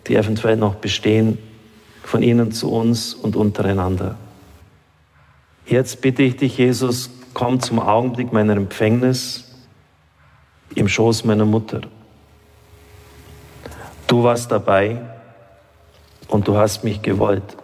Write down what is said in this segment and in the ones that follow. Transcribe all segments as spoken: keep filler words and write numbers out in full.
die eventuell noch bestehen, von ihnen zu uns und untereinander. Jetzt bitte ich dich, Jesus, komm zum Augenblick meiner Empfängnis im Schoß meiner Mutter. Du warst dabei und du hast mich gewollt.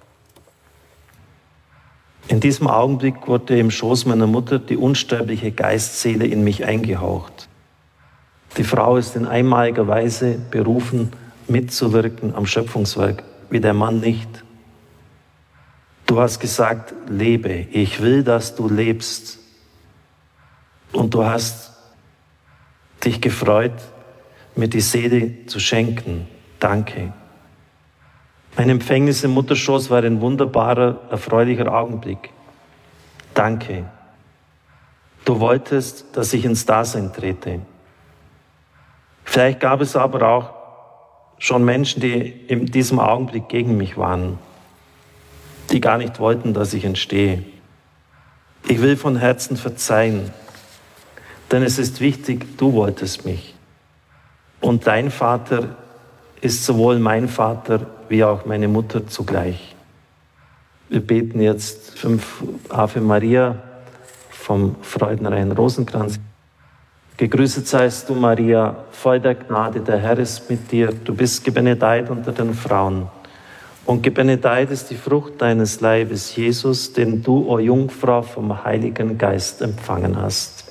In diesem Augenblick wurde im Schoß meiner Mutter die unsterbliche Geistseele in mich eingehaucht. Die Frau ist in einmaliger Weise berufen, mitzuwirken am Schöpfungswerk, wie der Mann nicht. Du hast gesagt, lebe, ich will, dass du lebst. Und du hast dich gefreut, mir die Seele zu schenken. Danke. Mein Empfängnis im Mutterschoß war ein wunderbarer, erfreulicher Augenblick. Danke. Du wolltest, dass ich ins Dasein trete. Vielleicht gab es aber auch schon Menschen, die in diesem Augenblick gegen mich waren, die gar nicht wollten, dass ich entstehe. Ich will von Herzen verzeihen, denn es ist wichtig, du wolltest mich. Und dein Vater ist sowohl mein Vater wie auch meine Mutter zugleich. Wir beten jetzt fünf Ave Maria vom Freudenrein Rosenkranz. Gegrüßet seist du, Maria, voll der Gnade, der Herr ist mit dir. Du bist gebenedeit unter den Frauen. Und gebenedeit ist die Frucht deines Leibes, Jesus, den du, o Jungfrau, vom Heiligen Geist empfangen hast.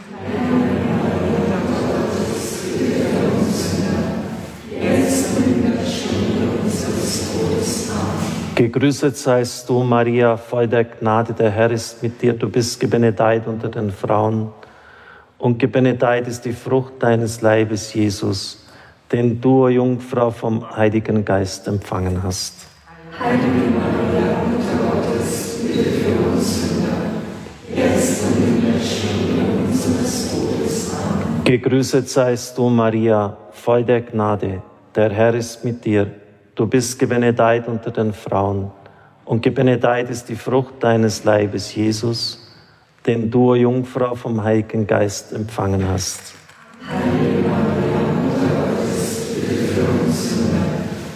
Gegrüßet seist du, Maria, voll der Gnade, der Herr ist mit dir. Du bist gebenedeit unter den Frauen. Und gebenedeit ist die Frucht deines Leibes, Jesus, den du, o Jungfrau, vom Heiligen Geist empfangen hast. Heilige Maria, Mutter Gottes, bitte für uns Sünder, jetzt und in der Stunde unseres Todes. Amen. Gegrüßet seist du, Maria, voll der Gnade, der Herr ist mit dir. Du bist gebenedeit unter den Frauen. Und gebenedeit ist die Frucht deines Leibes, Jesus, den du, o Jungfrau, vom Heiligen Geist empfangen hast. Heilige Maria, Mutter Gottes, bitte für uns Sünder,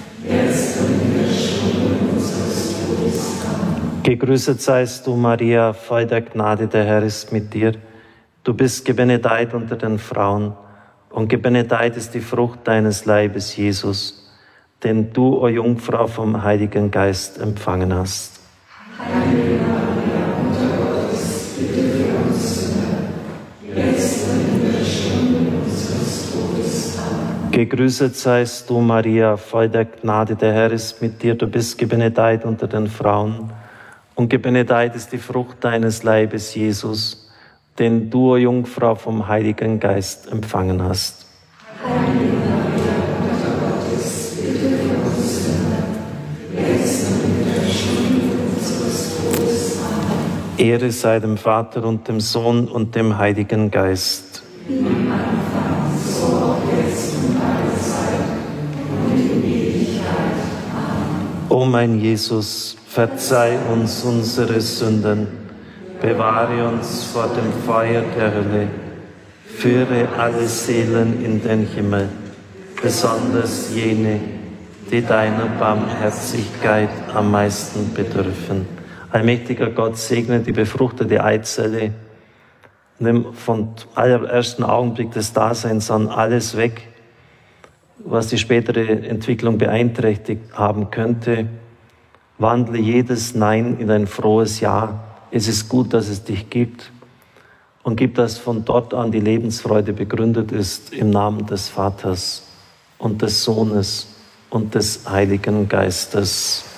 jetzt und in der Stunde unseres Todes. Amen. Gegrüßet seist du, Maria, voll der Gnade, der Herr ist mit dir. Du bist gebenedeit unter den Frauen. Und gebenedeit ist die Frucht deines Leibes, Jesus, den du, o Jungfrau, vom Heiligen Geist empfangen hast. Heilige Maria, Mutter Gottes, bitte für uns Sünder, jetzt und in der Stunde unseres Todes. Amen. Gegrüßet seist du, Maria, voll der Gnade, der Herr ist mit dir. Du bist gebenedeit unter den Frauen. Und gebenedeit ist die Frucht deines Leibes, Jesus, den du, o Jungfrau, vom Heiligen Geist empfangen hast. Heilige Maria, Mutter Gottes, bitte für uns Sünder, jetzt und in der Stunde unseres Todes. Amen. Ehre sei dem Vater und dem Sohn und dem Heiligen Geist. Wie am Anfang, so auch jetzt und alle Zeit und in Ewigkeit. Amen. O mein Jesus, verzeih uns unsere Sünden, bewahre uns vor dem Feuer der Hölle, führe alle Seelen in den Himmel, besonders jene, die deiner Barmherzigkeit am meisten bedürfen. Allmächtiger Gott, segne die befruchtete Eizelle, nimm von allerersten Augenblick des Daseins an alles weg, was die spätere Entwicklung beeinträchtigt haben könnte. Wandle jedes Nein in ein frohes Ja. Es ist gut, dass es dich gibt. Und gib, dass von dort an die Lebensfreude begründet ist, im Namen des Vaters und des Sohnes und des Heiligen Geistes.